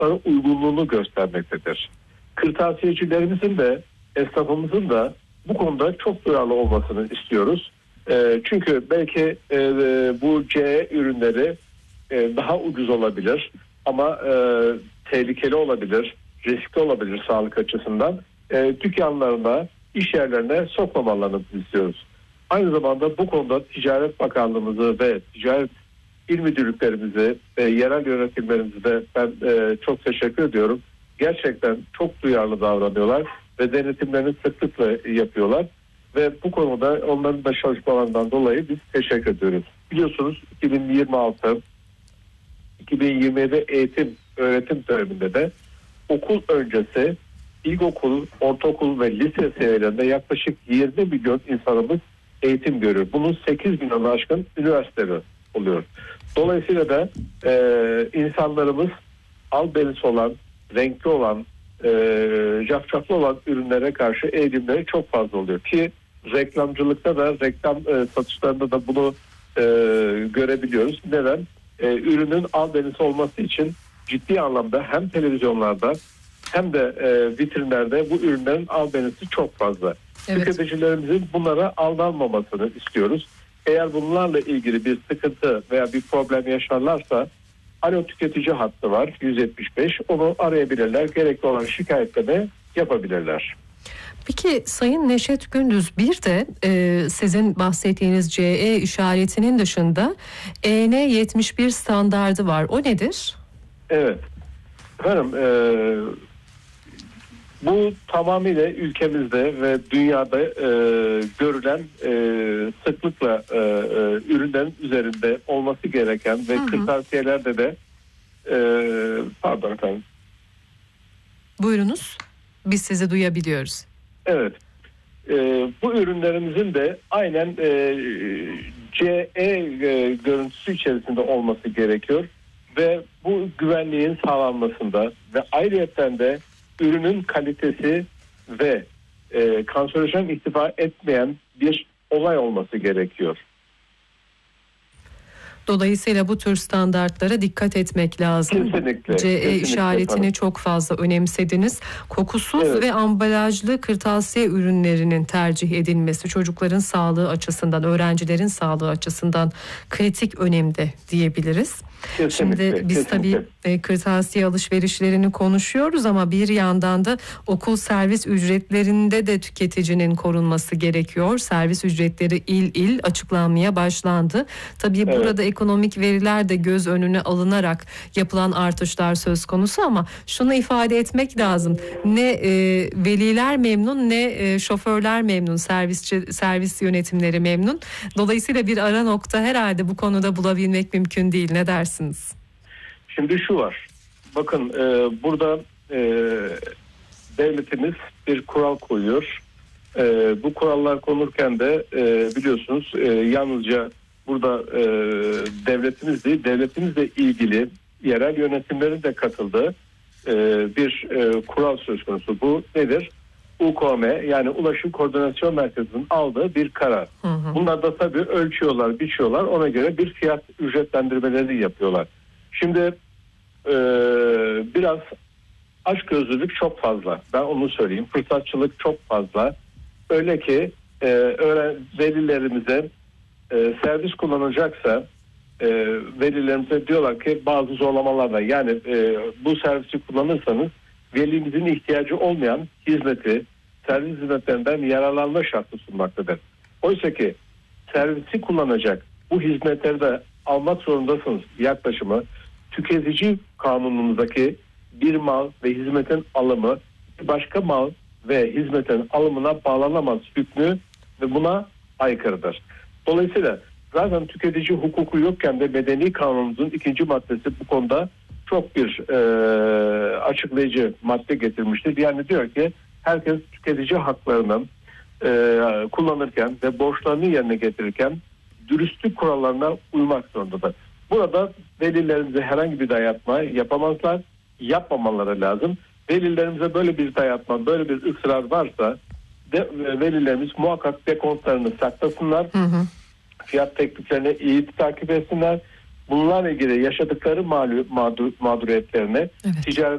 şartlara uygunluğunu göstermektedir. Kırtasiyecilerimizin de esnafımızın da bu konuda çok duyarlı olmasını istiyoruz. Çünkü belki bu CE ürünleri daha ucuz olabilir ama tehlikeli olabilir, riskli olabilir sağlık açısından. Dükkanlarına, iş yerlerine sokmamalarını istiyoruz. Aynı zamanda bu konuda Ticaret Bakanlığımızı ve Ticaret İl Müdürlüklerimizi, yerel yönetimlerimizi de ben çok teşekkür ediyorum. Gerçekten çok duyarlı davranıyorlar ve denetimlerini sıklıkla yapıyorlar. Ve bu konuda onların da çalışmalarından dolayı biz teşekkür ediyoruz. Biliyorsunuz 2026-2027 eğitim öğretim döneminde de okul öncesi ilkokul, ortaokul ve lise seviyelerinde yaklaşık 20 milyon insanımız eğitim görüyor. Bunun 8 milyonu aşkın üniversiteleri oluyor. Dolayısıyla da insanlarımız albenisi olan, renkli olan, cafcaflı olan ürünlere karşı eğilimleri çok fazla oluyor ki reklamcılıkta da reklam satışlarında da bunu görebiliyoruz. Neden? Ürünün albenisi olması için ciddi anlamda hem televizyonlarda hem de vitrinlerde bu ürünlerin albenisi çok fazla. Evet. Tüketicilerimizin bunlara aldanmamasını istiyoruz. Eğer bunlarla ilgili bir sıkıntı veya bir problem yaşarlarsa Alo Tüketici hattı var 175, onu arayabilirler. Gerekli olan şikayetlerini yapabilirler. Peki Sayın Neşet Gündüz, bir de sizin bahsettiğiniz CE işaretinin dışında EN71 standardı var. O nedir? Evet. Efendim bu tamamıyla ülkemizde ve dünyada görülen sıklıkla ürünlerin üzerinde olması gereken ve kırtasiyelerde de pardon efendim. Buyurunuz. Biz sizi duyabiliyoruz. Evet. Bu ürünlerimizin de aynen CE görüntüsü içerisinde olması gerekiyor ve bu güvenliğin sağlanmasında ve ayrıyeten de ürünün kalitesi ve kanserojen ihtiva etmeyen bir olay olması gerekiyor. Dolayısıyla bu tür standartlara dikkat etmek lazım. Kesinlikle. CE işaretini çok fazla önemsediniz. Kokusuz ve ambalajlı kırtasiye ürünlerinin tercih edilmesi çocukların sağlığı açısından, öğrencilerin sağlığı açısından kritik önemde diyebiliriz. Kesinlikle, Şimdi biz tabii kırtasiye alışverişlerini konuşuyoruz ama bir yandan da okul servis ücretlerinde de tüketicinin korunması gerekiyor. Servis ücretleri il il açıklanmaya başlandı. Tabii burada ekonomik veriler de göz önüne alınarak yapılan artışlar söz konusu ama şunu ifade etmek lazım. Ne veliler memnun ne şoförler memnun, servis yönetimleri memnun. Dolayısıyla bir ara nokta herhalde bu konuda bulabilmek mümkün değil. Ne dersiniz? Şimdi şu var. Bakın burada devletimiz bir kural koyuyor. Bu kurallar konurken de biliyorsunuz yalnızca burada devletimiz değil, devletimizle ilgili yerel yönetimlerin de katıldığı bir kural söz konusu. Bu nedir? UKM yani Ulaşım Koordinasyon Merkezi'nin aldığı bir karar. Bunlar da tabii ölçüyorlar, biçiyorlar. Ona göre bir fiyat ücretlendirmeleri yapıyorlar. Şimdi biraz açgözlülük çok fazla. Ben onu söyleyeyim. Fırsatçılık çok fazla. Öyle ki velilerimize servis kullanacaksa velilerimize diyorlar ki bazı zorlamalar var. Yani bu servisi kullanırsanız velimizin ihtiyacı olmayan hizmeti, servis hizmetlerinden yararlanma şartı sunmaktadır. Oysa ki servisi kullanacak bu hizmetleri de almak zorundasınız yaklaşımı tüketici kanunumuzdaki bir mal ve hizmetin alımı başka mal ve hizmetin alımına bağlanamaz hükmü ve buna aykırıdır. Dolayısıyla zaten tüketici hukuku yokken de medeni kanunumuzun 2. maddesi bu konuda çok bir açıklayıcı madde getirmiştir. Yani diyor ki herkes tüketici haklarını kullanırken ve borçlarını yerine getirirken dürüstlük kurallarına uymak zorundadır. Burada velilerimize herhangi bir dayatma yapamazlar, yapmamaları lazım. Velilerimize böyle bir dayatma, böyle bir ısrar varsa velilerimiz muhakkak dekontlarını saklasınlar. Fiyat tekliflerini iyi takip etsinler. Bunlarla ilgili yaşadıkları mağduriyetlerini Ticaret